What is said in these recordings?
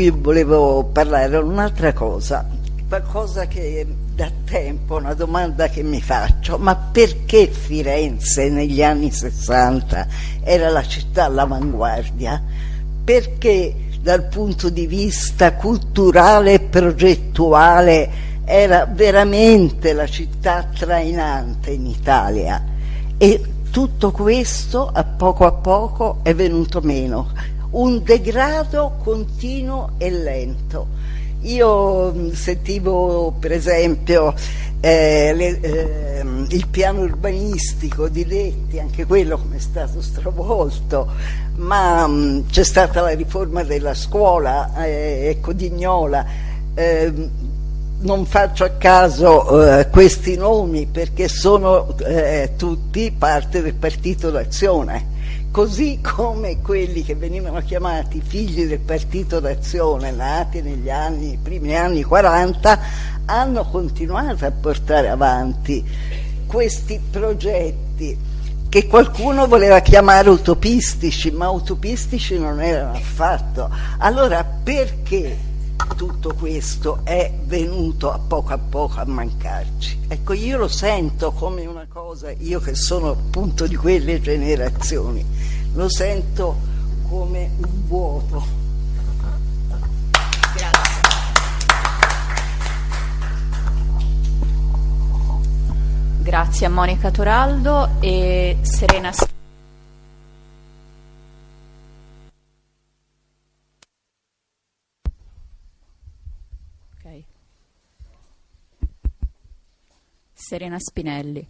Io volevo parlare un'altra cosa, qualcosa che da tempo, una domanda che mi faccio: ma perché Firenze negli anni 60 era la città all'avanguardia? Perché dal punto di vista culturale e progettuale era veramente la città trainante in Italia? E tutto questo a poco è venuto meno. Un degrado continuo e lento. Io sentivo per esempio il piano urbanistico di Letti, anche quello come è stato stravolto, ma c'è stata la riforma della scuola, Codignola. Non faccio a caso questi nomi perché sono tutti parte del Partito d'Azione. Così come quelli che venivano chiamati figli del Partito d'Azione, nati negli primi anni 40, hanno continuato a portare avanti questi progetti che qualcuno voleva chiamare utopistici, ma utopistici non erano affatto. Allora perché tutto questo è venuto a poco a mancarci? Ecco, io lo sento come una cosa, io che sono appunto di quelle generazioni, lo sento come un vuoto. Grazie. Grazie a Monica Toraldo e Serena. Serena Spinelli.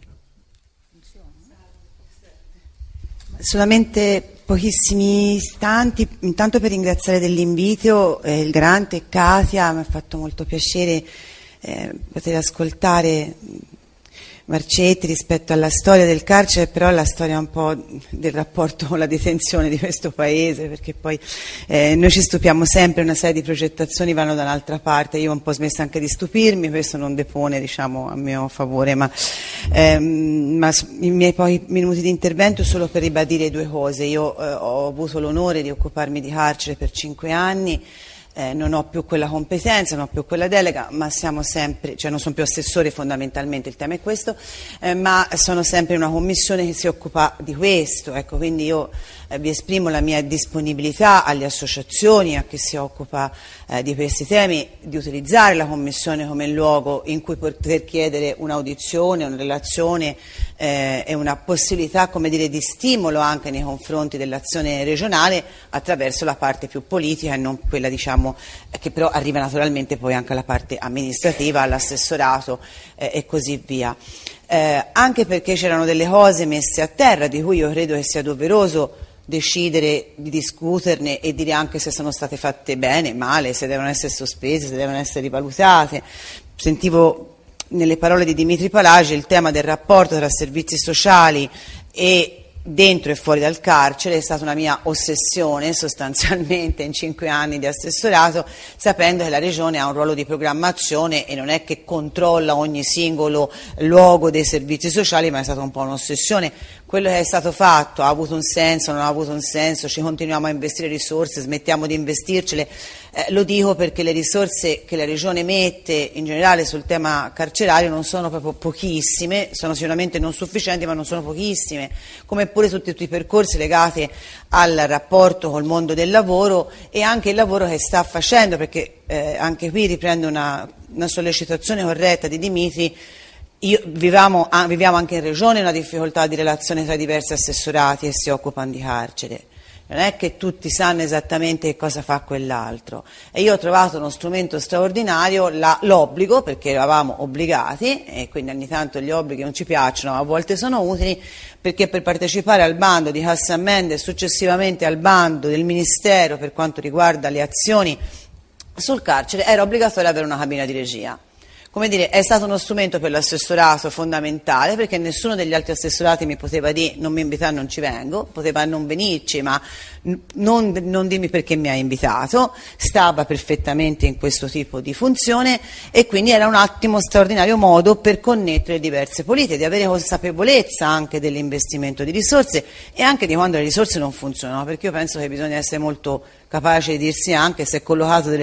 Solamente pochissimi istanti, intanto per ringraziare dell'invito il Grante Katia, mi ha fatto molto piacere poter ascoltare Marcetti rispetto alla storia del carcere, però la storia un po' del rapporto con la detenzione di questo paese, perché poi noi ci stupiamo sempre, una serie di progettazioni vanno da un'altra parte. Io ho un po' smesso anche di stupirmi, questo non depone, diciamo, a mio favore, ma i miei pochi minuti di intervento solo per ribadire due cose. Io ho avuto l'onore di occuparmi di carcere per 5 anni. Non ho più quella competenza, non ho più quella delega, ma siamo sempre, cioè non sono più assessore fondamentalmente, il tema è questo, ma sono sempre in una commissione che si occupa di questo, ecco, quindi io vi esprimo la mia disponibilità alle associazioni, a chi si occupa di questi temi, di utilizzare la commissione come luogo in cui poter chiedere un'audizione, una relazione e una possibilità, come dire, di stimolo anche nei confronti dell'azione regionale attraverso la parte più politica e non quella, diciamo, che però arriva naturalmente poi anche alla parte amministrativa, all'assessorato e così via. Anche perché c'erano delle cose messe a terra di cui io credo che sia doveroso decidere di discuterne e dire anche se sono state fatte bene, male, se devono essere sospese, se devono essere rivalutate. Sentivo nelle parole di Dimitri Palagi il tema del rapporto tra servizi sociali e dentro e fuori dal carcere. È stata una mia ossessione sostanzialmente in 5 anni di assessorato, sapendo che la Regione ha un ruolo di programmazione e non è che controlla ogni singolo luogo dei servizi sociali, ma è stata un po' un'ossessione. Quello che è stato fatto ha avuto un senso, non ha avuto un senso, ci continuiamo a investire risorse, smettiamo di investircele. Lo dico perché le risorse che la Regione mette in generale sul tema carcerario non sono proprio pochissime, sono sicuramente non sufficienti, ma non sono pochissime, come pure tutti i percorsi legati al rapporto col mondo del lavoro e anche il lavoro che sta facendo, perché anche qui riprendo una sollecitazione corretta di Dimitri. Viviamo anche in Regione una difficoltà di relazione tra i diversi assessorati che si occupano di carcere. Non è che tutti sanno esattamente che cosa fa quell'altro. E io ho trovato uno strumento straordinario, l'obbligo, perché eravamo obbligati, e quindi ogni tanto gli obblighi non ci piacciono, ma a volte sono utili, perché per partecipare al bando di Cassammende e successivamente al bando del Ministero per quanto riguarda le azioni sul carcere era obbligatorio avere una cabina di regia. Come dire, è stato uno strumento per l'assessorato fondamentale, perché nessuno degli altri assessorati mi poteva dire non mi invitare, non ci vengo, poteva non venirci, ma non dirmi perché mi ha invitato, stava perfettamente in questo tipo di funzione e quindi era un attimo straordinario modo per connettere diverse politiche, di avere consapevolezza anche dell'investimento di risorse e anche di quando le risorse non funzionano, perché io penso che bisogna essere molto capaci di dirsi anche se è collocato delle